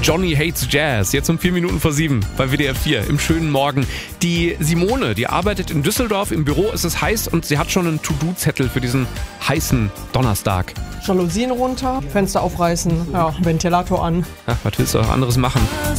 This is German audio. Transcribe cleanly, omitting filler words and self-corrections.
Johnny Hates Jazz, jetzt um 4 Minuten vor 7 bei WDR 4 im schönen Morgen. Die Simone, die arbeitet in Düsseldorf, im Büro ist es heiß und sie hat schon einen To-Do-Zettel für diesen heißen Donnerstag. Jalousien runter, Fenster aufreißen, ja, Ventilator an. Ja, was willst du auch anderes machen?